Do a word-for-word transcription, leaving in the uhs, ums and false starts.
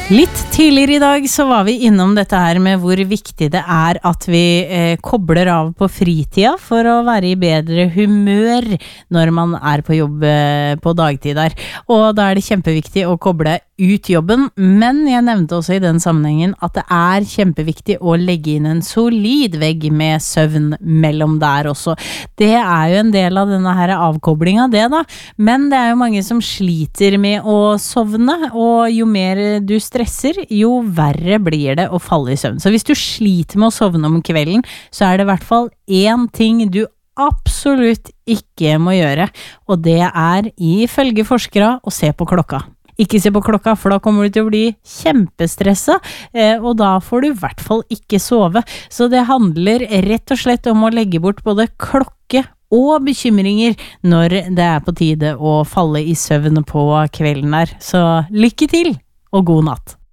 Litt tidligere i dag så var vi innom dette her med hvor viktig det er at vi eh, kobler av på fritida for å være i bedre humør når man er på jobb eh, på dagtid der. Og da er det kjempeviktig å koble ut jobben, men jeg nevnte også i den sammenhengen at det er kjempeviktig å legge inn en solid vegg med søvn mellom der også. Det er jo en del av denne her avkoblinga det da, men det er jo mange som sliter med å sovne, og jo mer du stresser, jo verre blir det å falle i søvn. Så hvis du sliter med å sovne om kvelden, så er det i hvert fall én ting du absolutt ikke må gjøre, og det er ifølge forskere å se på klokka. Ikke se på klokka, for da kommer du til å bli kjempestressa, og da får du i hvert fall ikke sove. Så det handler rett og slett om å legge bort både klokke og bekymringer når det er på tide å falle i søvn på kvelden her. Så lykke til, og god natt!